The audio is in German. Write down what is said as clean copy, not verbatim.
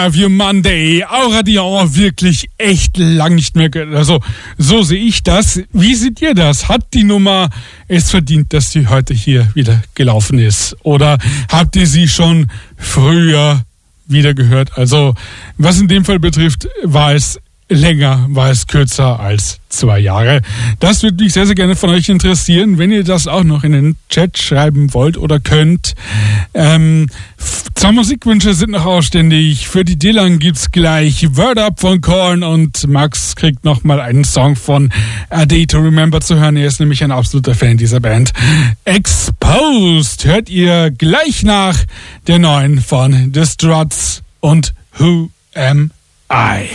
Love You Monday. Aura Dior wirklich echt lang nicht mehr gehört. Also, so sehe ich das. Wie seht ihr das? Hat die Nummer es verdient, dass sie heute hier wieder gelaufen ist? Oder habt ihr sie schon früher wieder gehört? Also, was in dem Fall betrifft, war es länger, war es kürzer als 2 Jahre. Das würde mich sehr, sehr gerne von euch interessieren, wenn ihr das auch noch in den Chat schreiben wollt oder könnt. 2 Musikwünsche sind noch ausständig. Für die Dylan gibt's gleich Word Up von Korn und Max kriegt nochmal einen Song von A Day to Remember zu hören. Er ist nämlich ein absoluter Fan dieser Band. Exposed hört ihr gleich nach der neuen von The Struts und Who Am I?